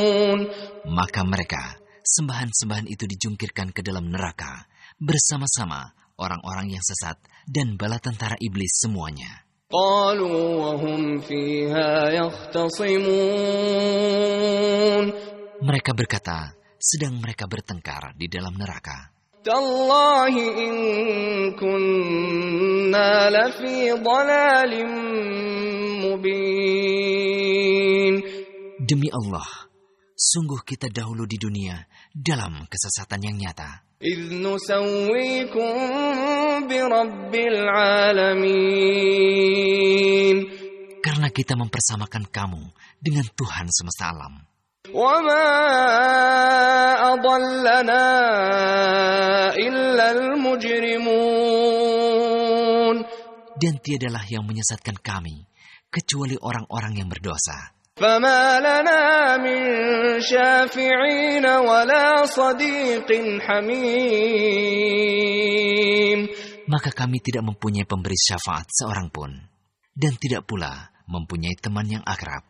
Maka mereka, sembahan-sembahan itu dijungkirkan ke dalam neraka bersama-sama orang-orang yang sesat dan bala tentara iblis semuanya. قالوا وهم فيها يختصمون Mereka berkata, sedang mereka bertengkar di dalam neraka. تالله إن كنا لفي ضلال مبين. Demi Allah, sungguh kita dahulu di dunia dalam kesesatan yang nyata. إذ نسويكم برب العالمين. Karena kita mempersamakan kamu dengan Tuhan semesta alam. وما أضلنا إلا المجرمون. Dan tiadalah yang menyesatkan kami, kecuali orang-orang yang berdosa. فما لنا من شافعين ولا صديق حميم. Maka kami tidak mempunyai pemberi syafaat seorang pun, dan tidak pula mempunyai teman yang akrab.